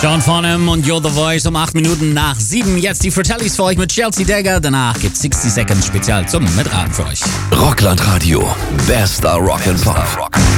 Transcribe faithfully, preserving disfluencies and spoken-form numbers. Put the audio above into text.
John Farnham und You're the Voice um acht Minuten nach sieben. Jetzt die Fratellis für euch mit Chelsea Dagger. Danach gibt's sixty Seconds Spezial zum Mitraten für euch. Rockland Radio. Bester Rock and Pop.